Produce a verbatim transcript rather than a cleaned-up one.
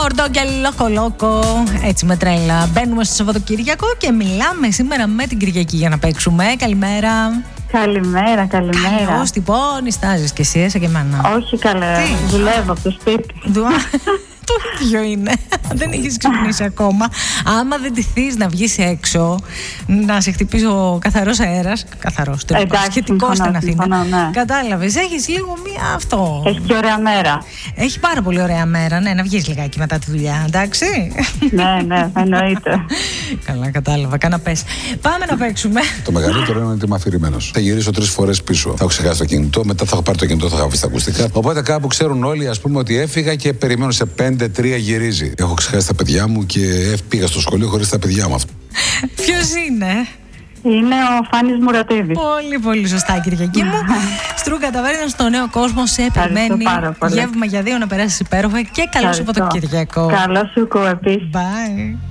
Γκόρντο και λοκολόκο. Έτσι με τρέλα. Μπαίνουμε στο Σαββατοκύριακο και μιλάμε σήμερα με την Κυριακή για να παίξουμε. Καλημέρα. Καλημέρα, καλημέρα. Καλώς τυπώνεις, στάζεις και εσύ, έσα και εμένα. Όχι καλά, δουλεύω από το σπίτι. Το ίδιο είναι. Δεν έχεις ξυπνήσει ακόμα. Άμα δεν τηθείς να βγεις έξω, να σε χτυπήσει ο καθαρός αέρας. Καθαρός, τέλος πάντων. Σχετικό στην Αθήνα. Ναι. Κατάλαβες, έχεις λίγο μία αυτό. Έχει και ωραία μέρα. Έχει πάρα πολύ ωραία μέρα, ναι, να βγεις λιγάκι μετά τη δουλειά, εντάξει. Ναι, ναι, εννοείται. Καλά, κατάλαβα. Κάνα πες. Πάμε να παίξουμε. Το μεγαλύτερο είναι ότι είμαι αφηρημένος. Θα γυρίσω τρεις φορές πίσω. Θα έχω ξεχάσει το κινητό, μετά θα έχω πάρει το κινητό, θα έχω αφήσει τα ακουστικά. Οπότε κάπου ξέρουν όλοι, ας πούμε, ότι έφυγα και περιμένω σε πέντε τρία γυρίζει. Έχω ξεχάσει τα παιδιά μου και πήγα στο σχολείο χωρίς τα παιδιά μου αυτό. Ποιος είναι? Είναι ο Φάνης Μουρατίδης. Πολύ πολύ σωστά, Κυριακή μου. Στρούγκα ταβέρνα στο νέο κόσμο σε περιμένει. Γεύμα για δύο να περάσεις υπέροχα και καλό Σαββατοκύριακο. Καλό σου επίσης. Bye.